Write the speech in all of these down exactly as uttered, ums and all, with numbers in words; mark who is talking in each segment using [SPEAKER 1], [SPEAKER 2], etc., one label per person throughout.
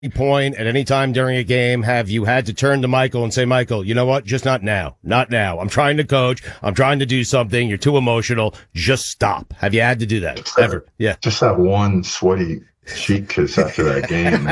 [SPEAKER 1] point at any time during a game have you had to turn to Michael and say, Michael, you know what? Just not now. Not now. I'm trying to coach. I'm trying to do something. You're too emotional. Just stop. Have you had to do that
[SPEAKER 2] just
[SPEAKER 1] ever?
[SPEAKER 2] That,
[SPEAKER 1] yeah.
[SPEAKER 2] Just that one sweaty cheek kiss after that game.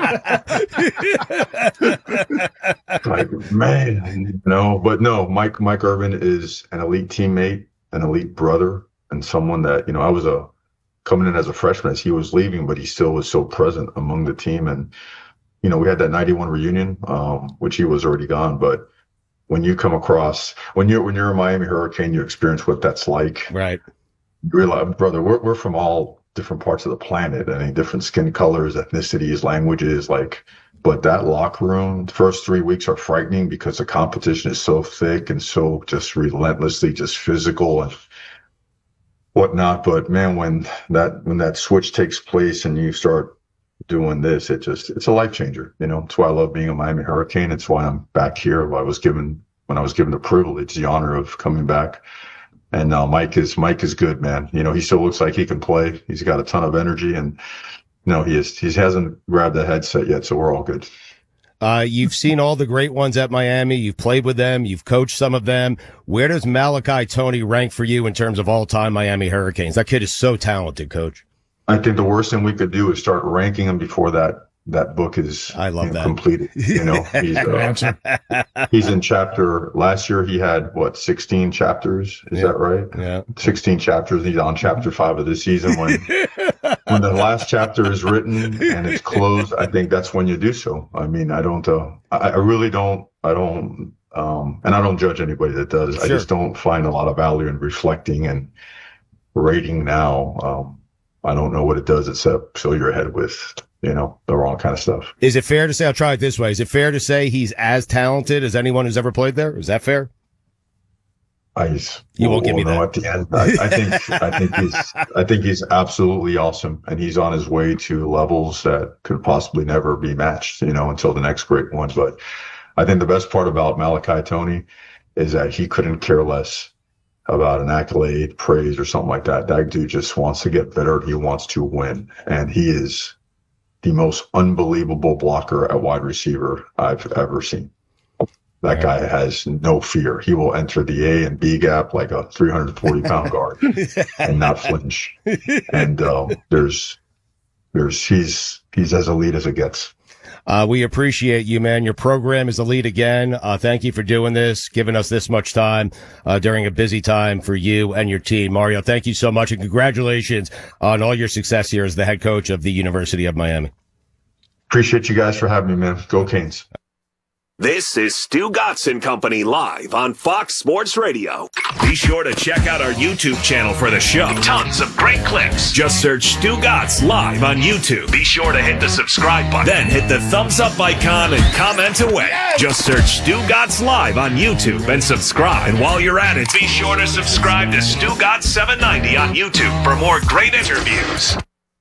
[SPEAKER 2] Man. Like, man, no, but no, Mike, Mike Irvin is an elite teammate, an elite brother, and someone that, you know, I was a, coming in as a freshman as he was leaving, but he still was so present among the team. And, you know, we had that ninety-one reunion, um, which he was already gone. But when you come across, when you're, when you're a Miami Hurricane, you experience what that's like.
[SPEAKER 1] Right.
[SPEAKER 2] You realize, brother, we're, we're from all different parts of the planet. I mean, different skin colors, ethnicities, languages, like, but that locker room, the first three weeks are frightening because the competition is so thick and so just relentlessly just physical and whatnot. But man, when that when that switch takes place and you start doing this, it just it's a life changer. You know, it's why I love being a Miami Hurricane. It's why I'm back here. I was given when I was given the privilege, the honor of coming back. And uh, Mike is Mike is good, man. You know, he still looks like he can play. He's got a ton of energy, and you know, he is he hasn't grabbed the headset yet, so we're all good.
[SPEAKER 1] Uh, you've seen all the great ones at Miami. You've played with them. You've coached some of them. Where does Malachi Tony rank for you in terms of all-time Miami Hurricanes? That kid is so talented, Coach.
[SPEAKER 2] I think the worst thing we could do is start ranking him before that that book is
[SPEAKER 1] I love
[SPEAKER 2] you know,
[SPEAKER 1] that.
[SPEAKER 2] completed. You know, he's, uh, he's in chapter. Last year he had what sixteen chapters? Is
[SPEAKER 1] yeah.
[SPEAKER 2] that right?
[SPEAKER 1] Yeah,
[SPEAKER 2] sixteen chapters. He's on chapter five of this season. When when the last chapter is written and it's closed, I think that's when you do so. I mean, I don't. Uh, I, I really don't. I don't. Um, and I don't judge anybody that does. Sure. I just don't find a lot of value in reflecting and rating now. Um, I don't know what it does except fill your head with, you know, the wrong kind of stuff.
[SPEAKER 1] Is it fair to say, I'll try it this way, is it fair to say he's as talented as anyone who's ever played there? Is that fair?
[SPEAKER 2] I,
[SPEAKER 1] you won't give me that.
[SPEAKER 2] At the end, I, I think I think he's I think he's absolutely awesome, and he's on his way to levels that could possibly never be matched, you know, until the next great one. But I think the best part about Malachi Tony is that he couldn't care less about an accolade, praise, or something like that. That dude just wants to get better. He wants to win, and he is the most unbelievable blocker at wide receiver I've ever seen. That yeah. guy has no fear. He will enter the A and B gap like a three hundred forty pound guard and not flinch. And um, there's, there's, he's, he's as elite as it gets.
[SPEAKER 1] Uh, we appreciate you, man. Your program is elite again. Uh, thank you for doing this, giving us this much time uh, during a busy time for you and your team. Mario, thank you so much, and congratulations on all your success here as the head coach of the University of Miami.
[SPEAKER 2] Appreciate you guys for having me, man. Go Canes.
[SPEAKER 3] This is Stu Gatz and Company live on Fox Sports Radio. Be sure to check out our YouTube channel for the show. Tons of great clips. Just search Stu Gatz live on YouTube. Be sure to hit the subscribe button. Then hit the thumbs up icon and comment away. Yes! Just search Stu Gatz live on YouTube and subscribe. And while you're at it, be sure to subscribe to Stu Gatz seven ninety on YouTube for more great interviews.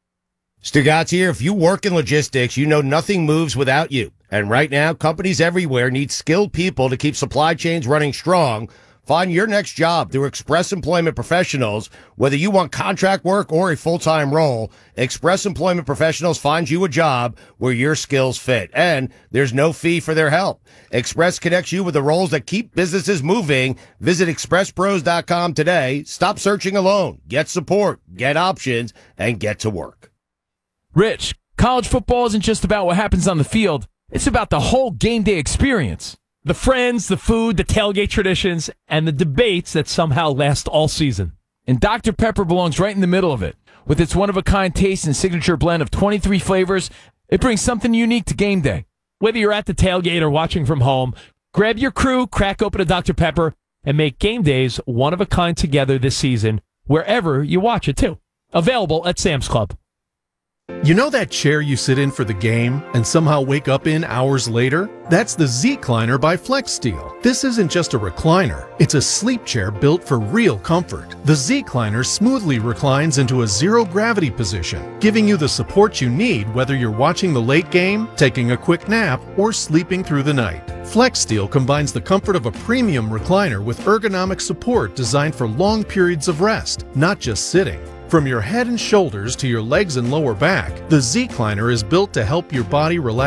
[SPEAKER 1] Stu Gatz here. If you work in logistics, you know nothing moves without you. And right now, companies everywhere need skilled people to keep supply chains running strong. Find your next job through Express Employment Professionals. Whether you want contract work or a full-time role, Express Employment Professionals finds you a job where your skills fit. And there's no fee for their help. Express connects you with the roles that keep businesses moving. Visit express pros dot com today. Stop searching alone. Get support, get options, and get to work.
[SPEAKER 4] Rich, college football isn't just about what happens on the field. It's about the whole game day experience. The friends, the food, the tailgate traditions, and the debates that somehow last all season. And Doctor Pepper belongs right in the middle of it. With its one-of-a-kind taste and signature blend of twenty-three flavors, it brings something unique to game day. Whether you're at the tailgate or watching from home, grab your crew, crack open a Doctor Pepper, and make game days one-of-a-kind together this season, wherever you watch it, too. Available at Sam's Club.
[SPEAKER 5] You know that chair you sit in for the game and somehow wake up in hours later? That's the Z-Cliner by FlexSteel. This isn't just a recliner. It's a sleep chair built for real comfort. The Z-Cliner smoothly reclines into a zero-gravity position, giving you the support you need whether you're watching the late game, taking a quick nap, or sleeping through the night. FlexSteel combines the comfort of a premium recliner with ergonomic support designed for long periods of rest, not just sitting. From your head and shoulders to your legs and lower back, the Z-Cliner is built to help your body relax